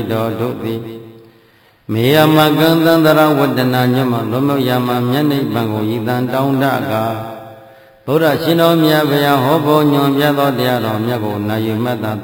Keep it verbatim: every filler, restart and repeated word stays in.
တော်တို့သည်မေယမကံသန္တရဝတ္တနာညမလွန်မြောက်ရာမှာမျက်နှိပ်ပံကိုဤတန်တောင်းတကားဘုရားရှင်တော်မြတ်ဗျာဟောဖို့ညွန်ပြသောတရားတော်မြတ်ကိုနာယူမှတ်သာ